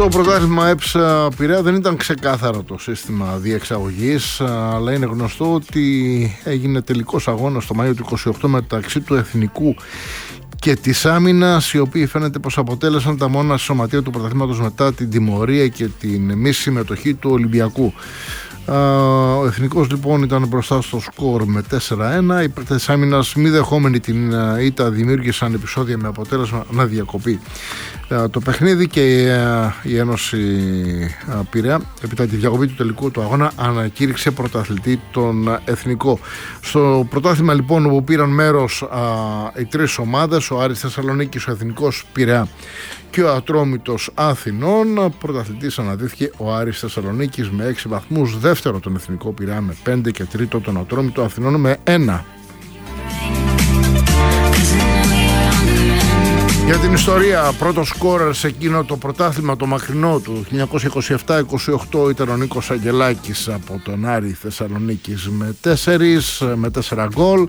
Στο πρωτάθλημα ΕΠΣΑ Πειραιά δεν ήταν ξεκάθαρο το σύστημα διεξαγωγής, αλλά είναι γνωστό ότι έγινε τελικός αγώνας το Μάιο του 28 μεταξύ του Εθνικού και της Άμυνας, οι οποίοι φαίνεται πως αποτέλεσαν τα μόνα σωματεία του πρωταθλήματος μετά την τιμωρία και την μη συμμετοχή του Ολυμπιακού. Ο Εθνικός λοιπόν ήταν μπροστά στο σκορ με 4-1. Οι παίκτες της Άμυνας, μη δεχόμενοι την ήττα, δημιούργησαν επεισόδια με αποτέλεσμα να διακοπεί το παιχνίδι και η Ένωση Πειραιά, έπειτα τη διακοπή του τελικού του αγώνα, ανακήρυξε πρωταθλητή τον Εθνικό. Στο πρωτάθλημα λοιπόν, όπου πήραν μέρος οι τρεις ομάδες, ο Άρης Θεσσαλονίκης, ο Εθνικός Πειραιά και ο Ατρόμητος Αθηνών, πρωταθλητής αναδύθηκε ο Άρης Θεσσαλονίκης με 6 βαθμούς, δεύτερο τον Εθνικό Πειραιά με 5 και τρίτο τον Ατρόμητο Αθηνών με 1. Για την ιστορία, πρώτο σκόρερ σε εκείνο το πρωτάθλημα το μακρινό του 1927-28 ήταν ο Νίκος Αγγελάκης από τον Άρη Θεσσαλονίκης με 4 γκολ.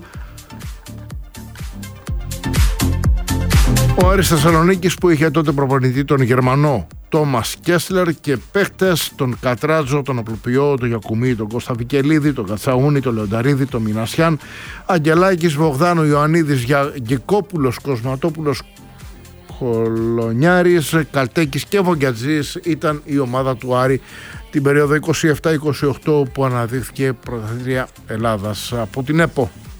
Ο Άρης Θεσσαλονίκης, που είχε τότε προπονητή τον Γερμανό Τόμας Κέσλερ και παίχτες τον Κατράτζο, τον Απλοποιό, τον Γιακουμί, τον Κώστα Βικελίδη, τον Κατσαούνι, τον Λεονταρίδη, τον Μινασιάν, Αγγελάκης, Βογδάνο, Ιωαννίδης, Γεκόπουλος, Κοσματόπουλος, Χολονιάρης, Καλτέκης και Βογκιατζής ήταν η ομάδα του Άρη την περίοδο 27-28 που αναδύθηκε πρωταθλήτρια Ελλάδας από την ΕΠΟ.